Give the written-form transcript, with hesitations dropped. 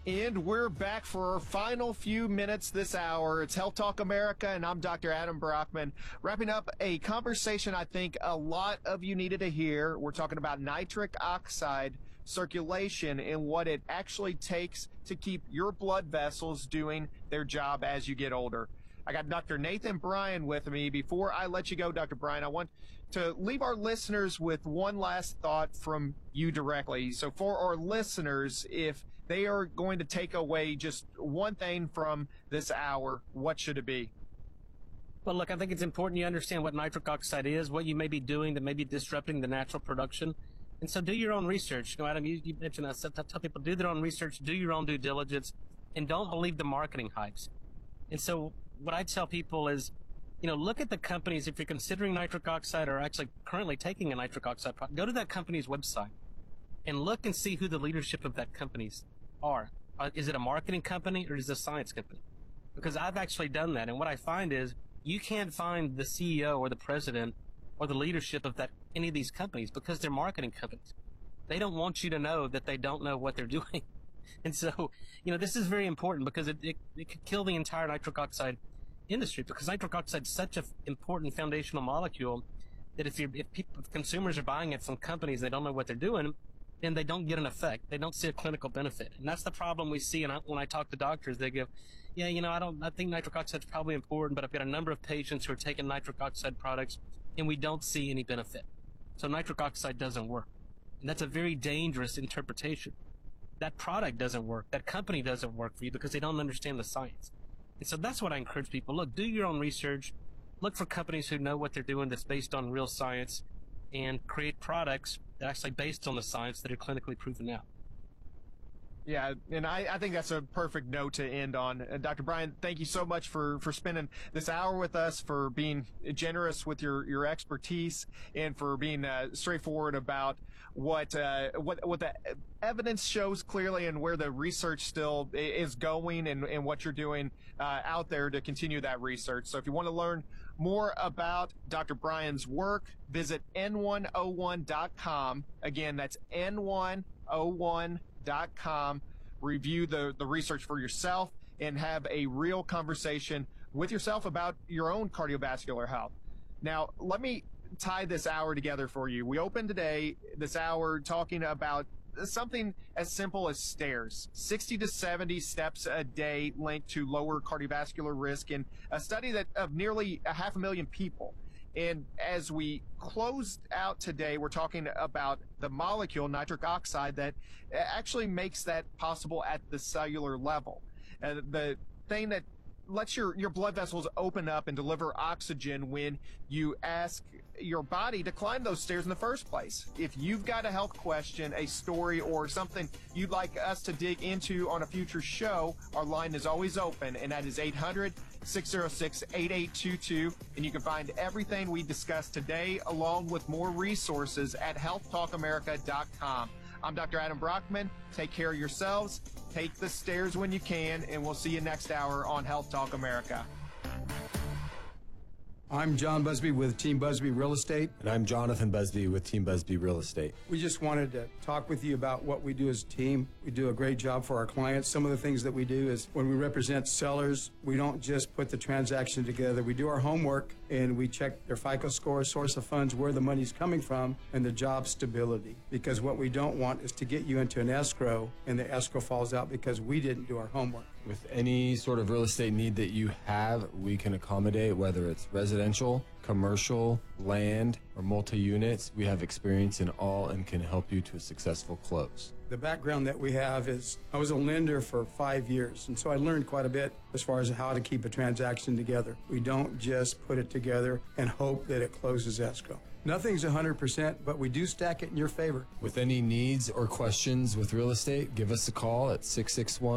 And we're back for our final few minutes this hour. It's Health Talk America, and I'm Dr. Adam Brockman, wrapping up a conversation I think a lot of you needed to hear. We're talking about nitric oxide circulation and what it actually takes to keep your blood vessels doing their job as you get older. I got Dr. Nathan Bryan with me. Before I let you go, Dr. Bryan, I want to leave our listeners with one last thought from you directly. So for our listeners, if they are going to take away just one thing from this hour, what should it be? Well, look, I think it's important you understand what nitric oxide is, what you may be doing that may be disrupting the natural production. And so do your own research. You know, Adam, you mentioned that. I tell people, do their own research, do your own due diligence, and don't believe the marketing hypes. And so what I tell people is, you know, look at the companies. If you're considering nitric oxide or actually currently taking a nitric oxide product, go to that company's website and look and see who the leadership of that companies are. Is it a marketing company or is it a science company? Because I've actually done that. And what I find is you can't find the CEO or the president or the leadership of any of these companies because they're marketing companies. They don't want you to know that they don't know what they're doing. And so, you know, this is very important because it could kill the entire nitric oxide industry, because nitric oxide is such an important foundational molecule that if consumers are buying it from companies they don't know what they're doing, then they don't get an effect. They don't see a clinical benefit. And that's the problem we see. And when I talk to doctors, they go, yeah, you know, I think nitric oxide is probably important, but I've got a number of patients who are taking nitric oxide products and we don't see any benefit. So nitric oxide doesn't work. And that's a very dangerous interpretation. That product doesn't work. That company doesn't work for you because they don't understand the science. And so that's what I encourage people. Look, do your own research. Look for companies who know what they're doing that's based on real science, and create products that are actually based on the science that are clinically proven out. Yeah, and I think that's a perfect note to end on. Dr. Bryan, thank you so much for spending this hour with us, for being generous with your expertise, and for being straightforward about what the evidence shows clearly and where the research still is going, and what you're doing out there to continue that research. So if you want to learn more about Dr. Bryan's work, visit n101.com. Again, that's n101.com. Review the research for yourself and have a real conversation with yourself about your own cardiovascular health. Now, let me tie this hour together for you. We opened this hour talking about something as simple as stairs. 60 to 70 steps a day linked to lower cardiovascular risk in a study of nearly 500,000 people. And as we closed out today, we're talking about the molecule, nitric oxide, that actually makes that possible at the cellular level. The thing that lets your blood vessels open up and deliver oxygen when you ask your body to climb those stairs in the first place. If you've got a health question, a story, or something you'd like us to dig into on a future show, our line is always open, and that is 800-606-8822. And you can find everything we discussed today along with more resources at healthtalkamerica.com. I'm Dr. Adam Brockman. Take care of yourselves. Take the stairs when you can, and we'll see you next hour on Health Talk America. I'm John Busby with Team Busby Real Estate. And I'm Jonathan Busby with Team Busby Real Estate. We just wanted to talk with you about what we do as a team. We do a great job for our clients. Some of the things that we do is when we represent sellers, we don't just put the transaction together. We do our homework and we check their FICO score, source of funds, where the money's coming from, and the job stability. Because what we don't want is to get you into an escrow and the escrow falls out because we didn't do our homework. With any sort of real estate need that you have, we can accommodate, whether it's residential, commercial, land, or multi-units. We have experience in all and can help you to a successful close. The background that we have is I was a lender for 5 years, and so I learned quite a bit as far as how to keep a transaction together. We don't just put it together and hope that it closes escrow. Nothing's 100%, but we do stack it in your favor. With any needs or questions with real estate, give us a call at 661